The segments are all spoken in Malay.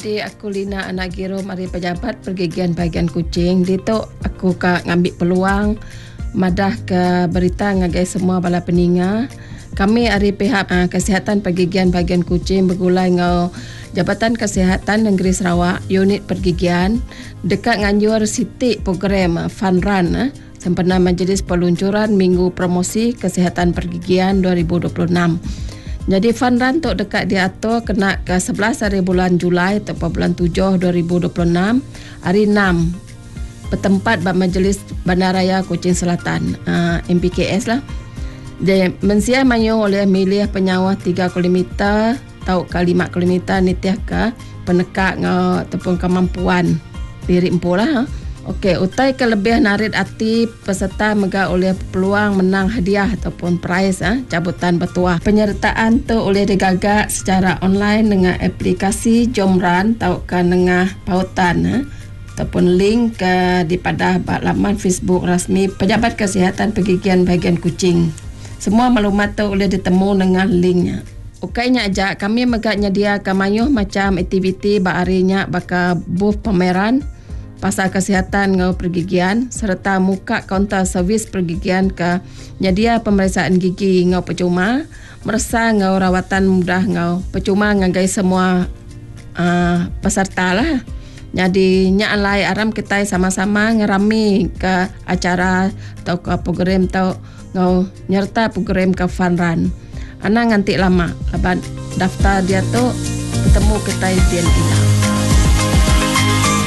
Jadi aku Lina anak Giro mari pejabat pergigian bagian kucing. Dito aku ngambil peluang madah ke berita ngagai semua bala peninga. Kami dari pihak kesihatan pergigian bagian kucing bergulai ngau Jabatan Kesihatan Negeri Sarawak unit pergigian dekat nganjur siti program fun run sempena majlis peluncuran Minggu Promosi Kesihatan Pergigian 2026. Jadi fun run tu dekat diatur kena ke 11 hari bulan Julai atau bulan 7 2026 hari 6 bertempat pada Majlis Bandaraya Kuching Selatan MPKS lah. Dia mensia mayu oleh milih penyawah 3 km atau ke 5 km nitiah ke penekak ataupun kemampuan diri empu lah. Okey, utai kelebihan narik hati peserta mega oleh peluang menang hadiah ataupun prize cabutan bertuah. Penyertaan tu oleh digagak secara online dengan aplikasi Jomran atau ke nengah pautan ataupun link ke di pada laman Facebook rasmi Pejabat Kesihatan Pergigian Bagian Kuching. Semua maklumat tu boleh ditemu dengan linknya. Okeynya aja kami megak nyedia kamayuh macam aktiviti baharinya baka booth pameran pasal kesihatan ngau pergigian serta muka kaunter servis pergigian ke nyedia pemeriksaan gigi ngau percuma, merasa ngau rawatan mudah ngau percuma ngagai semua peserta lah. Jadi nya alai aram kita sama-sama ngerami ke acara atau ke program atau ngau nyerta program ke fun run. Ana nganti lama lepas daftar dia tu bertemu kita di Ina.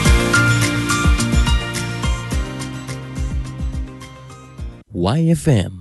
YFM